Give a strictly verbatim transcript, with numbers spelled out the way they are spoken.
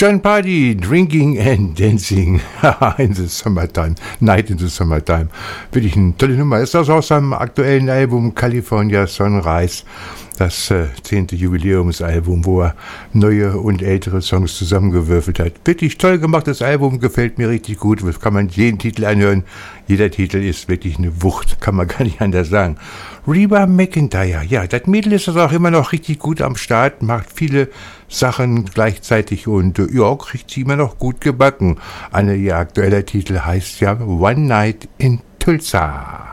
John Party, Drinking and Dancing in the Summertime, Night in the Summertime. Wirklich eine tolle Nummer. Ist das aus seinem aktuellen Album California Sunrise, das äh, zehnte Jubiläumsalbum, wo er neue und ältere Songs zusammengewürfelt hat. Wirklich toll gemachtes Album, gefällt mir richtig gut. Das kann man jeden Titel anhören. Jeder Titel ist wirklich eine Wucht, kann man gar nicht anders sagen. Reba McEntire, ja, das Mädel ist das auch immer noch richtig gut am Start, macht viele Sachen gleichzeitig und äh, ja, kriegt sie immer noch gut gebacken. Einer ihr aktueller Titel heißt ja One Night in Tulsa.